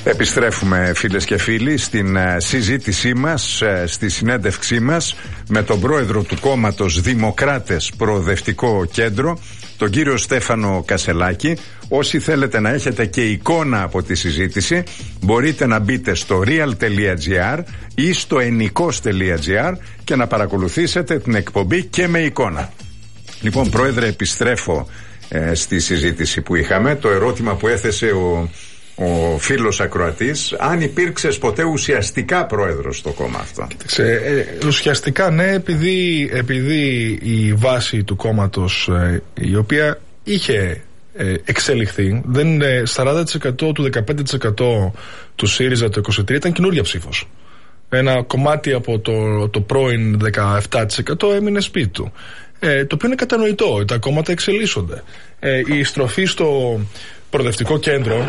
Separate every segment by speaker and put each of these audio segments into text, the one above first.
Speaker 1: Επιστρέφουμε, φίλες και φίλοι, στην συζήτησή μας, στη συνέντευξή μας με τον πρόεδρο του κόμματος Δημοκράτες Προοδευτικό Κέντρο, τον κύριο Στέφανο Κασελάκη. Όσοι θέλετε να έχετε και εικόνα από τη συζήτηση, μπορείτε να μπείτε στο real.gr ή στο ennikos.gr και να παρακολουθήσετε την εκπομπή και με εικόνα. Λοιπόν, πρόεδρε, επιστρέφω στη συζήτηση που είχαμε. Το ερώτημα που έθεσε ο φίλος ακροατής, αν υπήρξες ποτέ ουσιαστικά πρόεδρος στο κόμμα αυτό.
Speaker 2: Κοίταξε, ουσιαστικά ναι, επειδή η βάση του κόμματος, η οποία είχε εξελιχθεί, 40% του 15% του ΣΥΡΙΖΑ το 23 ήταν καινούργια ψήφος. Ένα κομμάτι από το πρώην 17% έμεινε σπίτι του. Το οποίο είναι κατανοητό, τα κόμματα εξελίσσονται. Η στροφή στο Προοδευτικό Κέντρο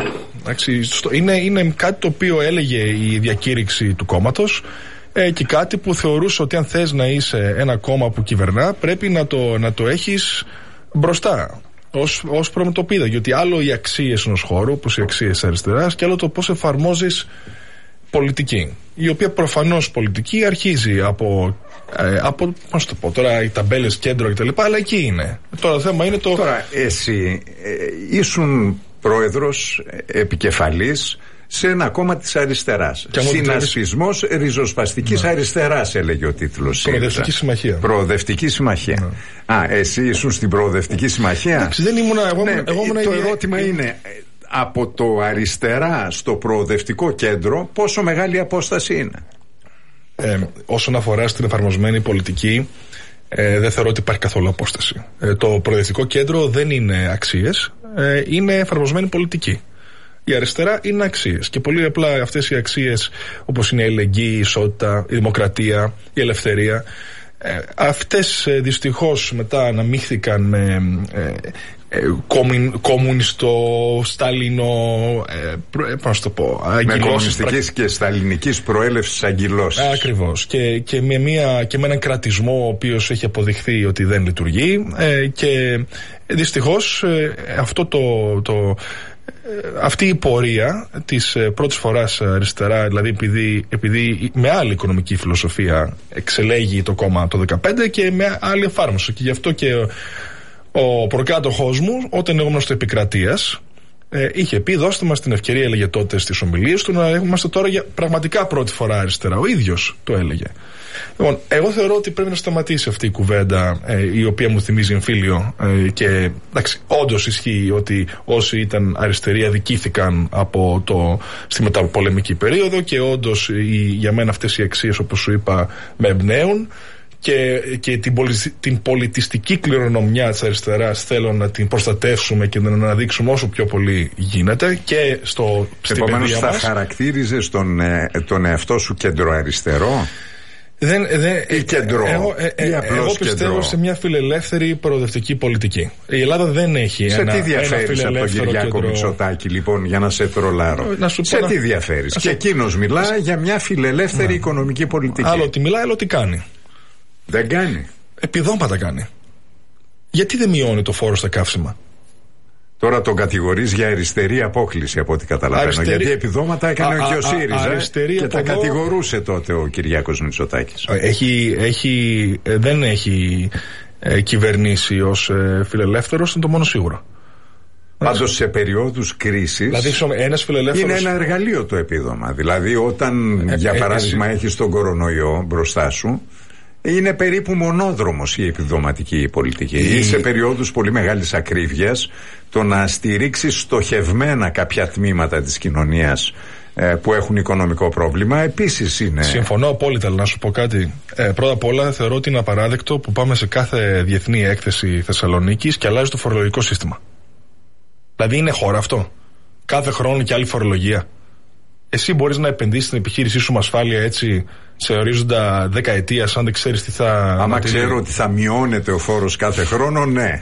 Speaker 2: είναι κάτι το οποίο έλεγε η διακήρυξη του κόμματος και κάτι που θεωρούσε ότι αν θες να είσαι ένα κόμμα που κυβερνά, πρέπει να το έχεις μπροστά ως προμετωπίδα, γιατί άλλο οι αξίες ενός χώρου, όπως οι αξίες αριστεράς, και άλλο το πώς εφαρμόζεις πολιτική, η οποία προφανώς πολιτική αρχίζει από πώς το πω τώρα, οι ταμπέλες κέντρο κτλ, αλλά εκεί είναι. Τώρα το θέμα είναι το...
Speaker 1: Τώρα εσύ ήσουν πρόεδρος επικεφαλής σε ένα κόμμα της αριστεράς. Συνασπισμός ριζοσπαστικής αριστεράς, έλεγε ο τίτλος.
Speaker 2: Προοδευτική Συμμαχία.
Speaker 1: Προοδευτική Συμμαχία. Εσύ ήσουν στην Προοδευτική Συμμαχία.
Speaker 2: Εντάξει, δεν ήμουν εγώ.
Speaker 1: Το ερώτημα είναι, από το αριστερά στο Προοδευτικό Κέντρο, πόσο μεγάλη απόσταση είναι?
Speaker 2: Όσον αφορά στην εφαρμοσμένη πολιτική, δεν θεωρώ ότι υπάρχει καθόλου απόσταση. Το Προοδευτικό Κέντρο δεν είναι αξίες, είναι εφαρμοσμένη πολιτική. Η αριστερά είναι αξίες. Και πολύ απλά αυτές οι αξίες, όπως είναι η αλληλεγγύη, η ισότητα, η δημοκρατία, η ελευθερία, αυτές δυστυχώς μετά αναμίχθηκαν με κομμουνιστό, σταλινό, πώς το πω,
Speaker 1: με κομμουνιστικής και σταλινικής προέλευσης αγκυλώσεις.
Speaker 2: Ακριβώς. Και με έναν κρατισμό ο οποίος έχει αποδειχθεί ότι δεν λειτουργεί, και δυστυχώς αυτή η πορεία της πρώτης φοράς αριστερά, δηλαδή επειδή με άλλη οικονομική φιλοσοφία εξελέγει το κόμμα το 2015 και με άλλη εφάρμοση, και γι' αυτό και ο προκάτοχός μου, όταν ήμουν στο Επικρατείας, είχε πει, δώστε μας την ευκαιρία, έλεγε τότε στις ομιλίες του, να είμαστε τώρα για πραγματικά πρώτη φορά αριστερά. Ο ίδιος το έλεγε. Λοιπόν, εγώ θεωρώ ότι πρέπει να σταματήσει αυτή η κουβέντα, η οποία μου θυμίζει εμφύλιο, και εντάξει, όντως ισχύει ότι όσοι ήταν αριστεροί αδικήθηκαν στη μεταπολεμική περίοδο, και όντως για μένα αυτές οι αξίες, όπως σου είπα, με εμπνέουν. Και την πολιτιστική κληρονομιά της αριστεράς θέλω να την προστατεύσουμε και να την αναδείξουμε όσο πιο πολύ γίνεται και στην παιδεία μας.
Speaker 1: Επομένως, θα χαρακτήριζες τον εαυτό σου κεντροαριστερό ή κεντρό?
Speaker 2: Εγώ πιστεύω σε μια φιλελεύθερη προοδευτική πολιτική. Η Ελλάδα δεν έχει
Speaker 1: σε τι διαφέρεις από τον Κυριάκο Μητσοτάκη, λοιπόν, για να σε τρολάρω? Σε τι διαφέρεις? Και εκείνος μιλά για μια φιλελεύθερη οικονομική πολιτική.
Speaker 2: Άλλο τι μιλά, άλλο τι κάνει.
Speaker 1: Δεν κάνει.
Speaker 2: Επιδόματα κάνει. Γιατί δεν μειώνει το φόρο στα καύσιμα?
Speaker 1: Τώρα τον κατηγορείς για αριστερή απόκληση, από ό,τι καταλαβαίνω. Γιατί επιδόματα έκανε και ο ΣΥΡΙΖΑ και τα κατηγορούσε τότε ο Κυριάκος Μητσοτάκης.
Speaker 2: Δεν έχει κυβερνήσει ως φιλελεύθερος, είναι το μόνο σίγουρο.
Speaker 1: Πάντως σε περιόδους κρίσης,
Speaker 2: δηλαδή,
Speaker 1: είναι ένα εργαλείο το επίδομα. Δηλαδή όταν για παράδειγμα έχεις τον κορονοϊό μπροστά σου, είναι περίπου μονόδρομος η επιδοματική πολιτική. Ή σε περιόδους πολύ μεγάλης ακρίβειας, το να στηρίξεις στοχευμένα κάποια τμήματα της κοινωνίας που έχουν οικονομικό πρόβλημα επίσης είναι.
Speaker 2: Συμφωνώ απόλυτα, αλλά να σου πω κάτι. Πρώτα απ' όλα θεωρώ ότι είναι απαράδεκτο που πάμε σε κάθε διεθνή έκθεση Θεσσαλονίκης και αλλάζει το φορολογικό σύστημα. Δηλαδή είναι χώρα αυτό? Κάθε χρόνο και άλλη φορολογία. Εσύ μπορείς να επενδύσεις στην επιχείρησή σου με ασφάλεια έτσι σε ορίζοντα δεκαετίας, αν δεν ξέρεις τι θα...
Speaker 1: Άμα ξέρω ότι θα μειώνεται ο φόρος κάθε χρόνο, ναι.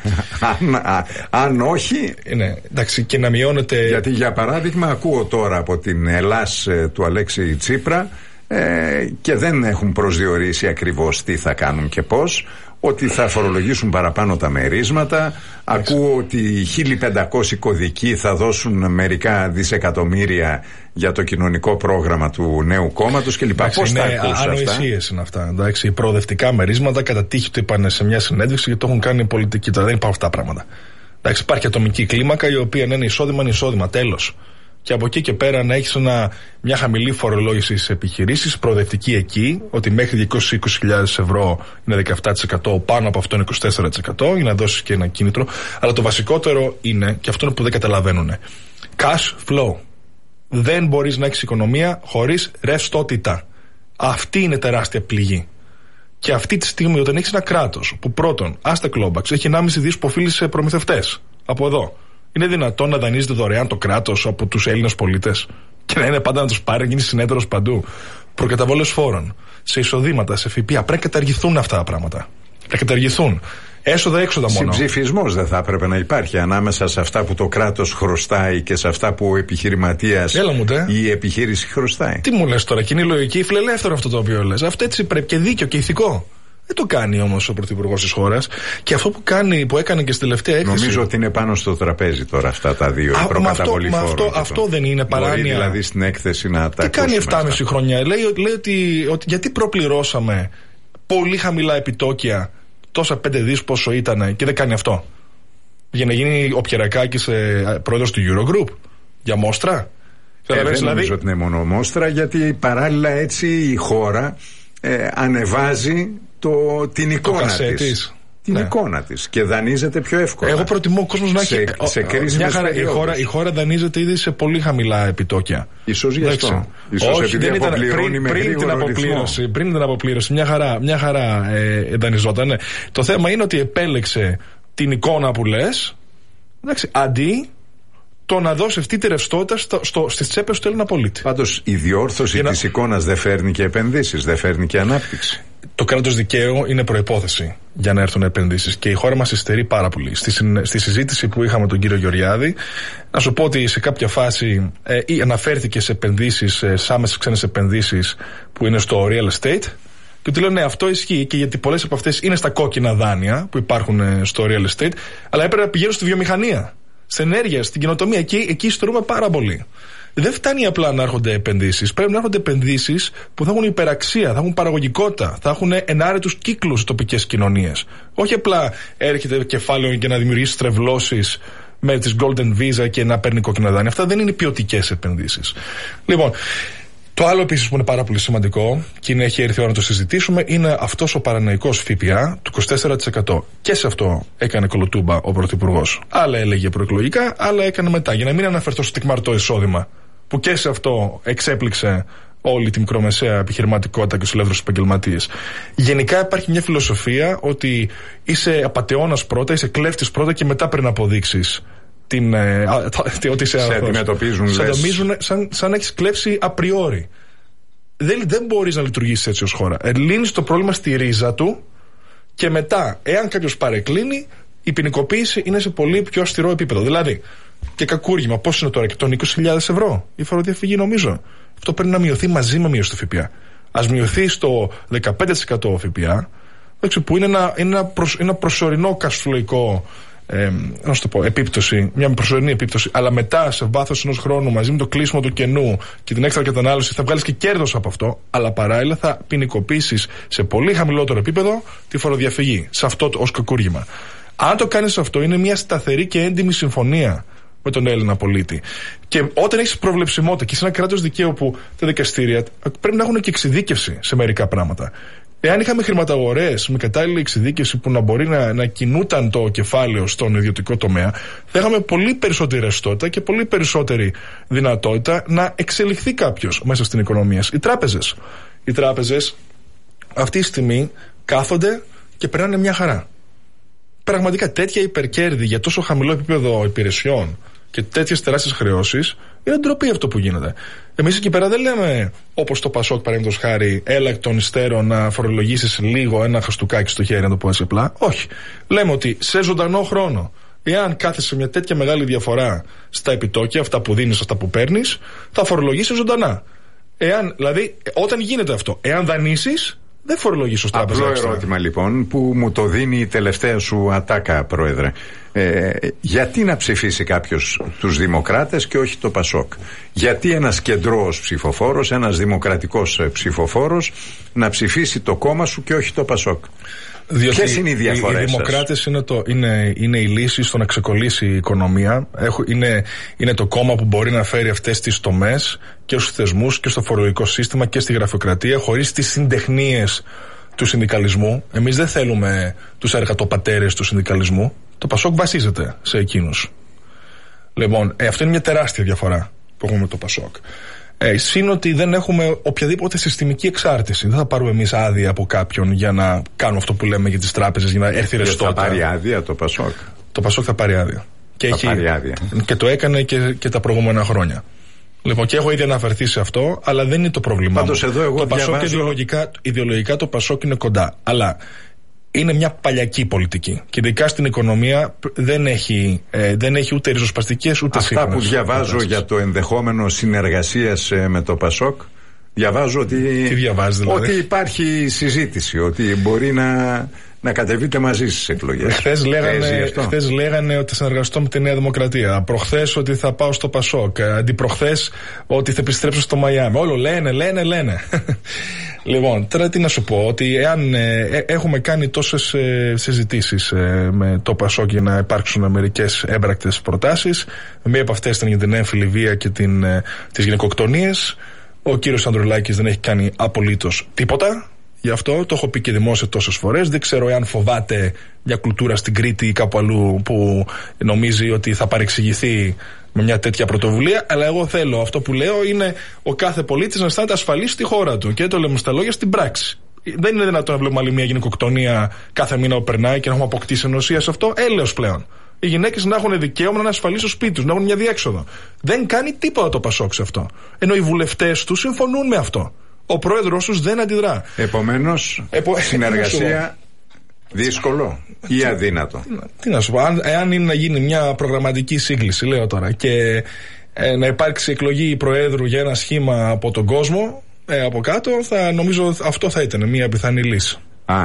Speaker 1: Αν όχι...
Speaker 2: Ναι, εντάξει, και να μειώνεται...
Speaker 1: Γιατί για παράδειγμα ακούω τώρα από την Ελλάς του Αλέξη Τσίπρα, και δεν έχουν προσδιορίσει ακριβώς τι θα κάνουν και πώς, ότι θα φορολογήσουν παραπάνω τα μερίσματα. Ακούω ότι 1.500 κωδικοί θα δώσουν μερικά δισεκατομμύρια για το κοινωνικό πρόγραμμα του νέου κόμματος κλπ. Πώς τα ακούς αυτά?
Speaker 2: Ανοησίες είναι αυτά. Εντάξει, προοδευτικά μερίσματα, κατά τύχη το είπαν σε μια συνέντευξη και το έχουν κάνει πολιτικοί. Τώρα δεν υπάρχουν αυτά τα πράγματα. Εντάξει, υπάρχει ατομική κλίμακα η οποία είναι εισόδημα, τέλος. Και από εκεί και πέρα να έχεις μια χαμηλή φορολόγηση στις επιχειρήσεις, προοδευτική εκεί, ότι μέχρι 20.000 ευρώ είναι 17%, πάνω από αυτό είναι 24%, για να δώσεις και ένα κίνητρο. Αλλά το βασικότερο είναι, και αυτό είναι που δεν καταλαβαίνουν, cash flow. Δεν μπορείς να έχεις οικονομία χωρίς ρευστότητα. Αυτή είναι τεράστια πληγή. Και αυτή τη στιγμή, όταν έχεις ένα κράτος που πρώτον, άστε κλόμπαξ, έχει 1,5 δις που οφείλει σε προμηθευτές από εδώ. Είναι δυνατόν να δανείζεται δωρεάν το κράτος από τους Έλληνες πολίτες και να είναι πάντα να τους πάρει, να γίνει συνέτερος παντού? Προκαταβόλες φόρων, σε εισοδήματα, σε ΦΠΑ. Πρέπει να καταργηθούν αυτά τα πράγματα. Να καταργηθούν. Έσοδα-έξοδα μόνο.
Speaker 1: Συμψηφισμός δεν θα έπρεπε να υπάρχει ανάμεσα σε αυτά που το κράτος χρωστάει και σε αυτά που ο επιχειρηματίας ή η επιχείρηση χρωστάει?
Speaker 2: Τι μου λες τώρα, κοινή λογική, φιλελεύθερο αυτό το οποίο λες? Αυτό έτσι πρέπει, και δίκαιο και ηθικό. Δεν το κάνει όμως ο πρωθυπουργός της χώρας. Και αυτό που έκανε και στη τελευταία έκθεση.
Speaker 1: Νομίζω ότι είναι πάνω στο τραπέζι τώρα αυτά τα δύο.
Speaker 2: Αυτό δεν είναι παράνοια?
Speaker 1: Μπορεί δηλαδή στην έκθεση να τα
Speaker 2: ακούσουμε. Τι κάνει 7,5 χρόνια? Λέει ότι γιατί προπληρώσαμε πολύ χαμηλά επιτόκια, τόσα 5 δις πόσο ήταν, και δεν κάνει αυτό? Για να γίνει ο Πιερακάκης πρόεδρος του Eurogroup? Για μόστρα?
Speaker 1: Δεν νομίζω ότι είναι μόνο μόστρα, γιατί παράλληλα έτσι η χώρα ανεβάζει την εικόνα της. Την εικόνα της και δανείζεται πιο εύκολα.
Speaker 2: Εγώ προτιμώ ο κόσμος να έχει.
Speaker 1: Σε κρίσιμες περιόδους.
Speaker 2: Η χώρα δανείζεται ήδη σε πολύ χαμηλά επιτόκια.
Speaker 1: Ίσως γι' αυτό. Ίσως επειδή αποπληρώνει με γρήγορο ρυθμό.
Speaker 2: Πριν την αποπλήρωση, μια χαρά δανειζόταν. Το θέμα είναι ότι επέλεξε την εικόνα που λες, αντί το να δώσει αυτή τη ρευστότητα στις τσέπες του Έλληνα πολίτη.
Speaker 1: Πάντως η διόρθωση της εικόνας δεν φέρνει και επενδύσεις, δεν φέρνει και ανάπτυξη.
Speaker 2: Το κράτος δικαίου είναι προϋπόθεση για να έρθουν επενδύσεις και η χώρα μας υστερεί πάρα πολύ. Στη συζήτηση που είχαμε τον κύριο Γεωργιάδη, να σου πω ότι σε κάποια φάση αναφέρθηκε σε επενδύσεις, σε άμεσες ξένες επενδύσεις που είναι στο real estate. Και του λέω ναι, αυτό ισχύει και γιατί πολλές από αυτές είναι στα κόκκινα δάνεια που υπάρχουν στο real estate, αλλά έπρεπε να πηγαίνουν στη βιομηχανία, στην ενέργεια, στην καινοτομία. Εκεί υστερούμε πάρα πολύ. Δεν φτάνει απλά να έρχονται επενδύσεις. Πρέπει να έρχονται επενδύσεις που θα έχουν υπεραξία, θα έχουν παραγωγικότητα, θα έχουν ενάρετους κύκλους στις τοπικές κοινωνίες. Όχι απλά έρχεται κεφάλαιο και να δημιουργήσει τρευλώσεις με τις Golden Visa και να παίρνει κόκκινα δάνεια. Αυτά δεν είναι ποιοτικές επενδύσεις. Λοιπόν, το άλλο επίσης που είναι πάρα πολύ σημαντικό και έχει έρθει η ώρα να το συζητήσουμε είναι αυτός ο παρανοϊκός ΦΠΑ του 24%. Και σε αυτό έκανε κολοτούμπα ο Πρωθυπουργός. Άλλα έλεγε προεκλογικά, άλλα έκανε μετά. Για να μην αναφερθώ στο τικμαρτό εισόδημα, που και σε αυτό εξέπληξε όλη τη μικρομεσαία επιχειρηματικότητα και τους ελεύθερους επαγγελματίες. Γενικά υπάρχει μια φιλοσοφία ότι είσαι απατεώνας πρώτα, είσαι κλέφτης πρώτα και μετά πρέπει να αποδείξεις ότι σε
Speaker 1: αντιμετωπίζουν
Speaker 2: σαν να έχεις κλέψει απριόρι. Δεν μπορείς να λειτουργήσεις έτσι ως χώρα. Λύνεις το πρόβλημα στη ρίζα του και μετά, εάν κάποιος παρεκκλίνει, η ποινικοποίηση είναι σε πολύ πιο αυστηρό επίπεδο. Δηλαδή, και κακούργημα, πώς είναι τώρα, και των 20.000 ευρώ η φοροδιαφυγή, νομίζω. Αυτό πρέπει να μειωθεί μαζί με μείωση του ΦΠΑ. Ας μειωθεί στο 15% ΦΠΑ, που είναι ένα προσωρινό κασφλοϊκό να σου το πω, επίπτωση, μια προσωρινή επίπτωση, αλλά μετά σε βάθος ενός χρόνου μαζί με το κλείσιμο του κενού και την έξτρα κατανάλωση θα βγάλεις και κέρδος από αυτό, αλλά παράλληλα θα ποινικοποιήσεις σε πολύ χαμηλότερο επίπεδο τη φοροδιαφυγή, σε αυτό ως κακούργημα. Αν το κάνεις αυτό, είναι μια σταθερή και έντιμη συμφωνία με τον Έλληνα πολίτη. Και όταν έχεις προβλεψιμότητα και σε ένα κράτος δικαίου που τα δικαστήρια πρέπει να έχουν και εξειδίκευση σε μερικά πράγματα. Εάν είχαμε χρηματαγορές με κατάλληλη εξειδίκευση που να μπορεί να κινούταν το κεφάλαιο στον ιδιωτικό τομέα, θα είχαμε πολύ περισσότερη ρευστότητα και πολύ περισσότερη δυνατότητα να εξελιχθεί κάποιος μέσα στην οικονομία. Οι τράπεζες αυτή τη στιγμή κάθονται και περνάνε μια χαρά. Πραγματικά τέτοια υπερκέρδη για τόσο χαμηλό επίπεδο υπηρεσιών και τέτοιες τεράστιες χρεώσεις, είναι ντροπή αυτό που γίνεται. Εμείς εκεί πέρα δεν λέμε, όπως το Πασόκ παραδείγματος χάρη, έλα εκ των υστέρων να φορολογήσεις λίγο ένα χαστούκάκι στο χέρι, να το πω έτσι απλά. Όχι. Λέμε ότι σε ζωντανό χρόνο, εάν κάθεσαι μια τέτοια μεγάλη διαφορά στα επιτόκια, αυτά που δίνεις, αυτά που παίρνεις, θα φορολογήσεις ζωντανά. Δηλαδή, όταν γίνεται αυτό, εάν δανείσεις, δεν φορολογείς ως τράπεζα.
Speaker 1: Απλό ερώτημα λοιπόν που μου το δίνει η τελευταία σου ατάκα, Πρόεδρε. Γιατί να ψηφίσει κάποιος τους Δημοκράτες και όχι το Πασόκ? Γιατί ένας κεντρός ψηφοφόρος, ένας δημοκρατικός ψηφοφόρος να ψηφίσει το κόμμα σου και όχι το Πασόκ? Ποιες είναι οι διαφορές?
Speaker 2: Οι Δημοκράτες είναι η λύση στο να ξεκολλήσει η οικονομία. Είναι το κόμμα που μπορεί να φέρει αυτές τις τομές και στους θεσμούς και στο φορολογικό σύστημα και στη γραφειοκρατία, χωρίς τις συντεχνίες του συνδικαλισμού. Εμείς δεν θέλουμε τους εργατοπατέρες του συνδικαλισμού. Το Πασόκ βασίζεται σε εκείνους. Λοιπόν, αυτό είναι μια τεράστια διαφορά που έχουμε με το Πασόκ. Συν ότι δεν έχουμε οποιαδήποτε συστημική εξάρτηση. Δεν θα πάρουμε εμείς άδεια από κάποιον για να κάνουμε αυτό που λέμε για τις τράπεζες, για να έρθει ρευστότητα.
Speaker 1: Θα πάρει άδεια το Πασόκ?
Speaker 2: Το Πασόκ θα πάρει άδεια.
Speaker 1: Πάρει άδεια.
Speaker 2: Και το έκανε και τα προηγούμενα χρόνια. Λοιπόν, και έχω ήδη αναφερθεί σε αυτό, αλλά δεν είναι το πρόβλημά μου.
Speaker 1: Πάντως εδώ εγώ
Speaker 2: το Πασόκ ιδεολογικά το Πασόκ είναι κοντά. Αλλά είναι μια παλιακή πολιτική. Και ειδικά στην οικονομία δεν έχει ούτε ριζοσπαστικές ούτε σύγχρονες.
Speaker 1: Αυτά που διαβάζω για το ενδεχόμενο συνεργασίας με το Πασόκ, διαβάζω ότι,
Speaker 2: τι διαβάζεις, δηλαδή?
Speaker 1: Ότι υπάρχει συζήτηση, ότι μπορεί να κατεβείτε μαζί στις εκλογές.
Speaker 2: Χθες λέγανε ότι θα συνεργαστώ με τη Νέα Δημοκρατία. Προχθές ότι θα πάω στο Πασόκ. Αντιπροχθές ότι θα επιστρέψω στο Μαϊάμι. Όλο λένε. Λοιπόν, τώρα τι να σου πω, ότι εάν έχουμε κάνει τόσες συζητήσεις με το Πασόκ για να υπάρξουν μερικές έμπρακτες προτάσεις, μία από αυτές ήταν για την έμφυλη βία και τις γυναικοκτονίες. Ο κύριος Ανδρουλάκης δεν έχει κάνει απολύτως τίποτα. Γι' αυτό το έχω πει και δημόσια τόσες φορές. Δεν ξέρω εάν φοβάται μια κουλτούρα στην Κρήτη ή κάπου αλλού που νομίζει ότι θα παρεξηγηθεί με μια τέτοια πρωτοβουλία. Αλλά εγώ θέλω, αυτό που λέω είναι ο κάθε πολίτης να αισθάνεται ασφαλής στη χώρα του. Και το λέμε στα λόγια, στην πράξη. Δεν είναι δυνατόν να βλέπουμε άλλη μια γυναικοκτονία κάθε μήνα που περνάει και να έχουμε αποκτήσει ενωσία σε αυτό. Έλεος πλέον. Οι γυναίκες να έχουν δικαίωμα να είναι ασφαλείς στο σπίτι τους, να έχουν μια διέξοδο. Δεν κάνει τίποτα το Πασόκ σε αυτό. Ενώ οι βουλευτές του συμφωνούν με αυτό. Ο πρόεδρος τους δεν αντιδρά.
Speaker 1: Επομένως, συνεργασία δύσκολο ή αδύνατο?
Speaker 2: Τι να σου πω, εάν είναι να γίνει μια προγραμματική σύγκληση, λέω τώρα, και να υπάρξει εκλογή προέδρου για ένα σχήμα από τον κόσμο, από κάτω, νομίζω αυτό θα ήταν μια πιθανή λύση.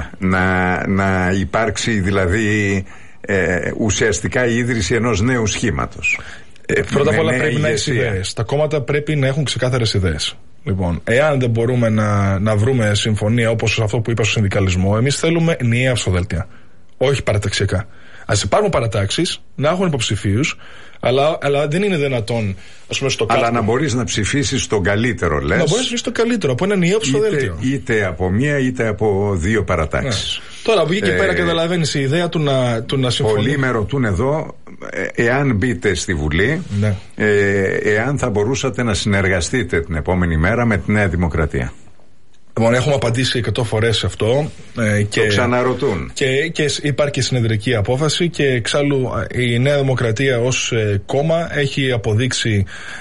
Speaker 1: Να υπάρξει δηλαδή ουσιαστικά η ίδρυση ενός νέου σχήματος.
Speaker 2: Πρώτα απ' όλα πρέπει να έχει ιδέες. Τα κόμματα πρέπει να έχουν ξεκάθαρες ιδέες. Λοιπόν, εάν δεν μπορούμε να βρούμε συμφωνία όπως αυτό που είπα στο συνδικαλισμό, εμείς θέλουμε ενιαία ψηφοδέλτια. Όχι παραταξιακά. Ας υπάρχουν παρατάξεις, να έχουν υποψηφίους, αλλά δεν είναι δυνατόν, ας πούμε, στο κάτω.
Speaker 1: Αλλά να μπορείς να ψηφίσεις τον καλύτερο, λες.
Speaker 2: Να μπορείς να ψηφίσεις τον καλύτερο από ένα ενιαίο ψηφοδέλτιο.
Speaker 1: Είτε από μία είτε από δύο παρατάξεις.
Speaker 2: Ναι. Τώρα από εκεί και πέρα καταλαβαίνεις η ιδέα του να συμφωνεί.
Speaker 1: Πολλοί με ρωτούν εδώ, εάν μπείτε στη Βουλή,
Speaker 2: ναι,
Speaker 1: εάν θα μπορούσατε να συνεργαστείτε την επόμενη μέρα με τη Νέα Δημοκρατία.
Speaker 2: Λοιπόν, έχουμε απαντήσει 100 φορές σε αυτό.
Speaker 1: Το ξαναρωτούν.
Speaker 2: Και υπάρχει και συνεδρική απόφαση, και εξάλλου η Νέα Δημοκρατία ως κόμμα έχει αποδείξει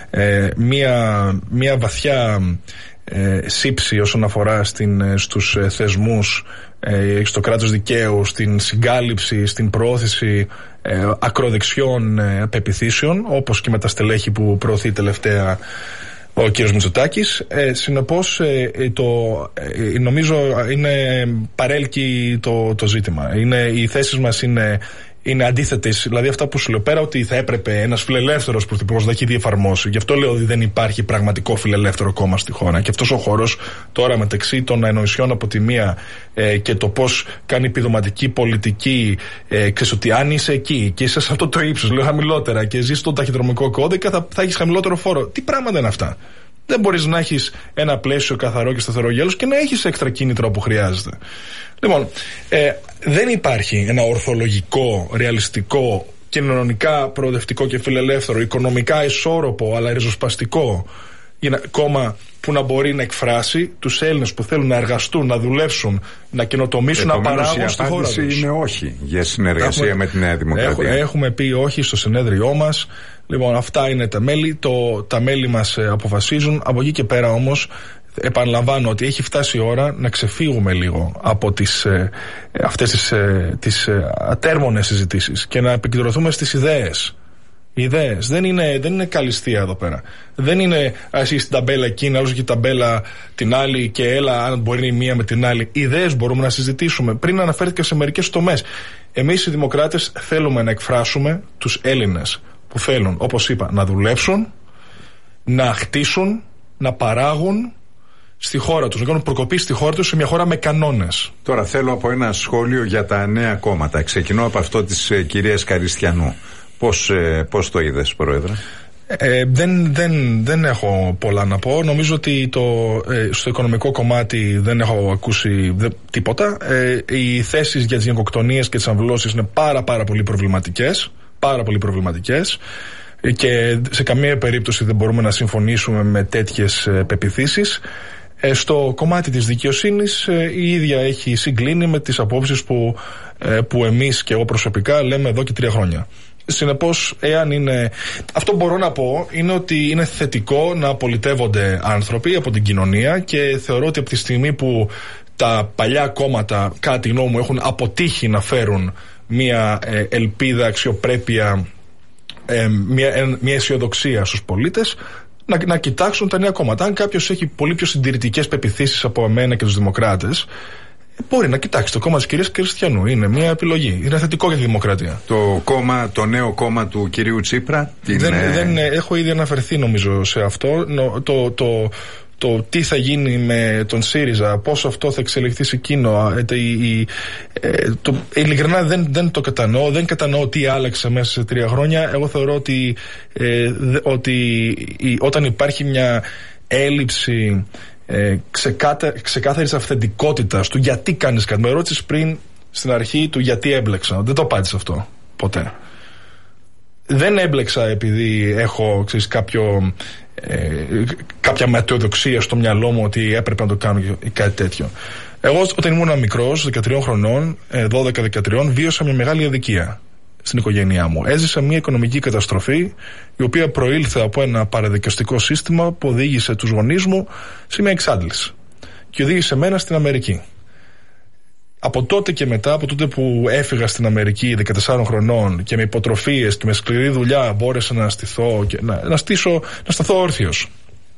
Speaker 2: μια βαθιά σύψη όσον αφορά στους θεσμούς, στο κράτος δικαίου, στην συγκάλυψη, στην προώθηση ακροδεξιών πεποιθήσεων, όπως και με τα στελέχη που προωθεί τελευταία ο κύριος Μητσοτάκης. Συνεπώς νομίζω είναι παρέλκει το ζήτημα. Οι θέσεις μας είναι αντίθετες. Δηλαδή αυτά που σου λέω, πέρα ότι θα έπρεπε ένας φιλελεύθερος πρωθυπουργός να έχει διεφαρμόσει. Γι' αυτό λέω ότι δεν υπάρχει πραγματικό φιλελεύθερο κόμμα στη χώρα. Και αυτός ο χώρος τώρα μεταξύ των ανοησιών από τη μία και το πώς κάνει επιδοματική πολιτική, ξέρεις ότι αν είσαι εκεί και είσαι σε αυτό το ύψος, λέω χαμηλότερα, και ζεις στον ταχυδρομικό κώδικα, θα έχεις χαμηλότερο φόρο. Τι πράγματα είναι αυτά? Δεν μπορείς να έχεις ένα πλαίσιο καθαρό και σταθερό γέλος και να έχεις έξτρα κίνητρο που χρειάζεται. Λοιπόν, δεν υπάρχει ένα ορθολογικό, ρεαλιστικό, κοινωνικά προοδευτικό και φιλελεύθερο, οικονομικά ισόρροπο αλλά ριζοσπαστικό κόμμα που να μπορεί να εκφράσει τους Έλληνες που θέλουν να εργαστούν, να δουλέψουν, να καινοτομήσουν, να παράγουν στη χώρα τους.
Speaker 1: Η απάντηση είναι όχι για συνεργασία με τη Νέα Δημοκρατία.
Speaker 2: Έχουμε πει όχι στο συνέδριό μας. Λοιπόν, αυτά είναι τα μέλη. Τα μέλη μας αποφασίζουν. Από εκεί και πέρα όμως, επαναλαμβάνω ότι έχει φτάσει η ώρα να ξεφύγουμε λίγο από αυτές τις ατέρμονες συζητήσεις και να επικεντρωθούμε στις ιδέες. Ιδέες. Δεν είναι καλυστία εδώ πέρα. Δεν είναι εσύ στην ταμπέλα εκείνη, άλλος και την ταμπέλα την άλλη και έλα αν μπορεί η μία με την άλλη. Ιδέες μπορούμε να συζητήσουμε. Πριν αναφέρθηκα σε μερικές τομές. Εμείς οι δημοκράτες θέλουμε να εκφράσουμε τους Έλληνες που θέλουν, όπως είπα, να δουλέψουν, να χτίσουν, να παράγουν στη χώρα τους, να κάνουν προκοπή στη χώρα τους, σε μια χώρα με κανόνες. Τώρα θέλω από ένα σχόλιο για τα νέα κόμματα. Ξεκινώ από αυτό της κυρίας Καριστιανού. Πώς το είδες, Πρόεδρε? Δεν έχω πολλά να πω. Νομίζω ότι στο οικονομικό κομμάτι δεν έχω ακούσει τίποτα. Οι θέσεις για τις γενοκτονίες και τις αμβλώσεις είναι πάρα πολύ προβληματικές. Πάρα πολύ προβληματικές. Και σε καμία περίπτωση δεν μπορούμε να συμφωνήσουμε με τέτοιες πεποιθήσεις. Στο κομμάτι της δικαιοσύνης η ίδια έχει συγκλίνει με τις απόψεις που εμείς και εγώ προσωπικά λέμε εδώ και 3 χρόνια. Συνεπώς, αυτό που μπορώ να πω είναι ότι είναι θετικό να απολυτεύονται άνθρωποι από την κοινωνία και θεωρώ ότι από τη στιγμή που τα παλιά κόμματα, κατά τη γνώμη μου, έχουν αποτύχει να φέρουν μια ελπίδα, αξιοπρέπεια, μια αισιοδοξία στους πολίτες, να κοιτάξουν τα νέα κόμματα. Αν κάποιος έχει πολύ πιο συντηρητικές πεποιθήσεις από εμένα και τους δημοκράτες, μπορεί να κοιτάξει το κόμμα της κυρίας Κριστιανού. Είναι μια επιλογή. Είναι θετικό για τη δημοκρατία. Το νέο κόμμα του κυρίου Τσίπρα. Δεν έχω ήδη αναφερθεί νομίζω σε αυτό. Το τι θα γίνει με τον ΣΥΡΙΖΑ, πώς αυτό θα εξελιχθεί σε εκείνο. Ειλικρινά δεν το κατανοώ. Δεν κατανοώ τι άλλαξε μέσα σε 3 χρόνια. Εγώ θεωρώ ότι όταν υπάρχει μια έλλειψη ξεκάθαρης αυθεντικότητας του γιατί κάνεις κάτι. Με ρώτησες πριν στην αρχή του γιατί έμπλεξα. Δεν το απάντησα αυτό ποτέ. Δεν έμπλεξα επειδή έχω κάποια μετεοδοξία στο μυαλό μου ότι έπρεπε να το κάνω ή κάτι τέτοιο. Εγώ όταν ήμουν μικρός, 13 χρονών, 12-13, βίωσα μια μεγάλη αδικία στην οικογένειά μου. Έζησα μια οικονομική καταστροφή η οποία προήλθε από ένα παραδικαστικό σύστημα που οδήγησε τους γονείς μου σε μια εξάντληση και οδήγησε εμένα στην Αμερική. Από τότε και μετά, από τότε που έφυγα στην Αμερική 14 χρονών και με υποτροφίες και με σκληρή δουλειά μπόρεσα να στηθώ και να σταθώ όρθιος.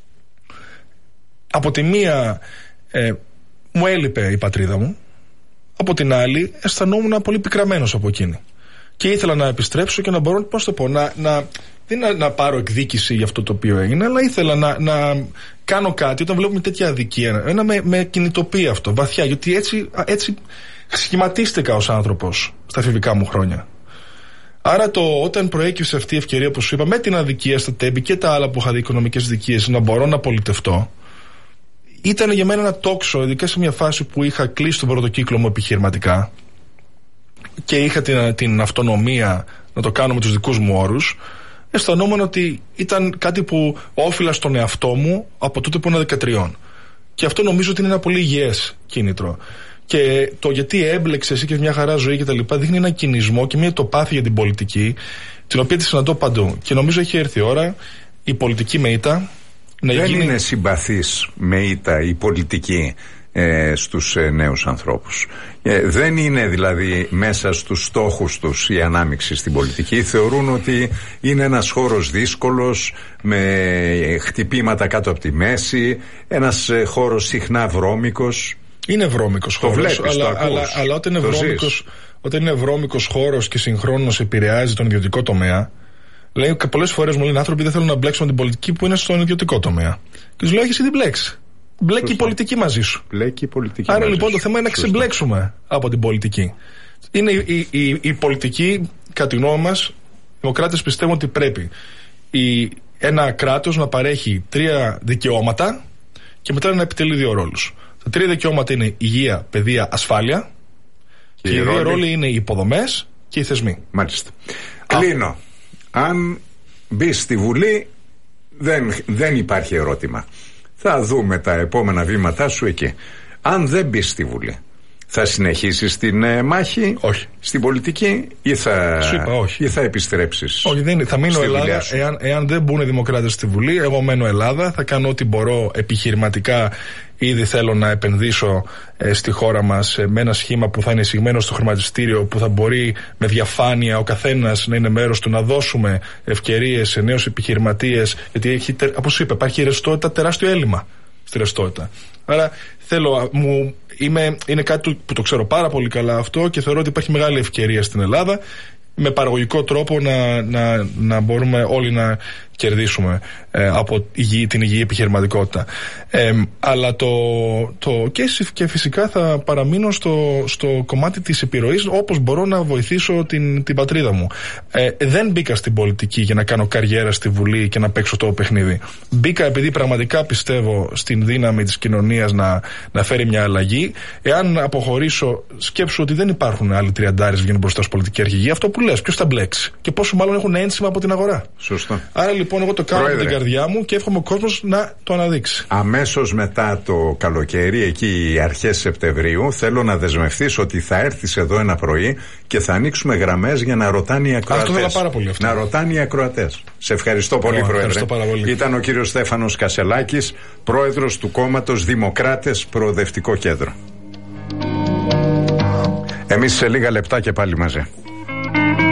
Speaker 2: Από τη μία μου έλειπε η πατρίδα μου, από την άλλη αισθανόμουν πολύ πικραμένος από εκείνη. Και ήθελα να επιστρέψω και να μπορώ, πώς το πω, να πάρω εκδίκηση για αυτό το οποίο έγινε, αλλά ήθελα να κάνω κάτι όταν βλέπουμε τέτοια αδικία. Με κινητοποιεί αυτό βαθιά, γιατί έτσι σχηματίστηκα ως άνθρωπος στα εφηβικά μου χρόνια. Άρα όταν προέκυψε αυτή η ευκαιρία που σου είπα, με την αδικία στα τέμπη και τα άλλα που είχα δει, οικονομικές δικίες, να μπορώ να πολιτευτώ, ήταν για μένα ένα τόξο, ειδικά σε μια φάση που είχα κλείσει τον πρώτο κύκλο μου επιχειρηματικά και είχα την αυτονομία να το κάνω με τους δικούς μου όρους. Αισθανόμουν ότι ήταν κάτι που όφιλα στον εαυτό μου από τότε που ήμουν 13. Και αυτό νομίζω ότι είναι ένα πολύ υγιές κίνητρο. Και το γιατί έμπλεξε εσύ και μια χαρά ζωή και τα λοιπά δείχνει έναν κινησμό και μια τοπάθεια για την πολιτική, την οποία τη συναντώ παντού. Και νομίζω έχει έρθει η ώρα η πολιτική με ήττα να γίνει.
Speaker 1: Δεν είναι συμπαθής με ήττα η πολιτική στους νέους ανθρώπους. Δεν είναι δηλαδή μέσα στους στόχους τους η ανάμειξη στην πολιτική. Θεωρούν ότι είναι ένας χώρος δύσκολος, με χτυπήματα κάτω από τη μέση, ένας χώρος συχνά βρώμικος.
Speaker 2: Είναι βρώμικος χώρος, αλλά όταν είναι βρώμικος χώρος και συγχρόνως επηρεάζει τον ιδιωτικό τομέα, λέει, πολλές φορές μου λένε άνθρωποι δεν θέλουν να μπλέξουν την πολιτική που είναι στον ιδιωτικό τομέα. Και τους λέω, έχεις ήδη μπλέξει. Μπλέκει η πολιτική μαζί σου. Άρα λοιπόν το θέμα είναι να ξεμπλέξουμε από την πολιτική. Είναι η πολιτική, κατά τη γνώμη μας, οι δημοκράτες πιστεύουν ότι πρέπει ένα κράτος να παρέχει 3 δικαιώματα και μετά να επιτελεί 2 ρόλους. Τα 3 δικαιώματα είναι υγεία, παιδεία, ασφάλεια. Και οι 2 ρόλοι είναι οι υποδομές και οι θεσμοί.
Speaker 1: Μάλιστα. Κλείνω. Αν μπει στη Βουλή, δεν υπάρχει ερώτημα. Θα δούμε τα επόμενα βήματά σου εκεί. Αν δεν μπει στη Βουλή, Θα συνεχίσεις την μάχη?
Speaker 2: Όχι.
Speaker 1: Στην πολιτική ή θα,
Speaker 2: σου είπα, όχι.
Speaker 1: Ή θα επιστρέψεις?
Speaker 2: Όχι, θα μείνω Ελλάδα. Εάν δεν μπουν οι δημοκράτες στη Βουλή, εγώ μένω Ελλάδα. Θα κάνω ό,τι μπορώ επιχειρηματικά. Ήδη θέλω να επενδύσω στη χώρα μας με ένα σχήμα που θα είναι εισηγμένο στο χρηματιστήριο, που θα μπορεί με διαφάνεια ο καθένας να είναι μέρος του, να δώσουμε ευκαιρίες σε νέους επιχειρηματίες. Γιατί όπως σου είπα, υπάρχει ρευστότητα, τεράστιο έλλειμμα στη ρευστότητα. Άρα θέλω, είναι κάτι που το ξέρω πάρα πολύ καλά αυτό και θεωρώ ότι υπάρχει μεγάλη ευκαιρία στην Ελλάδα με παραγωγικό τρόπο να μπορούμε όλοι να κερδίσουμε την υγιή επιχειρηματικότητα. Αλλά και φυσικά θα παραμείνω στο κομμάτι της επιρροής, όπως μπορώ να βοηθήσω την πατρίδα μου. Δεν μπήκα στην πολιτική για να κάνω καριέρα στη Βουλή και να παίξω το παιχνίδι. Μπήκα επειδή πραγματικά πιστεύω στην δύναμη της κοινωνίας να φέρει μια αλλαγή. Εάν αποχωρήσω, σκέψου ότι δεν υπάρχουν άλλοι 30 βγαίνουν μπροστά στην πολιτική αρχηγή. Αυτό που λες, ποιος θα μπλέξει? Και πόσο μάλλον έχουν ένσημα από την αγορά.
Speaker 1: Σωστό.
Speaker 2: Άρα λοιπόν εγώ το κάνω με την καρδιά μου και εύχομαι ο κόσμος να το αναδείξει.
Speaker 1: Αμέσως μετά το καλοκαίρι, εκεί οι αρχές Σεπτεμβρίου, θέλω να δεσμευτείς ότι θα έρθεις εδώ ένα πρωί και θα ανοίξουμε γραμμές για να ρωτάνε οι ακροατές.
Speaker 2: Αυτό θέλω πάρα πολύ αυτό.
Speaker 1: Να ρωτάνε οι ακροατές. Σε ευχαριστώ πολύ, Πρόεδρε.
Speaker 2: Ευχαριστώ πάρα πολύ.
Speaker 1: Ήταν ο κύριος Στέφανος Κασελάκης, πρόεδρος του κόμματος Δημοκράτες Προοδευτικό Κέντρο. Εμείς σε λίγα λεπτά και πάλι μαζί.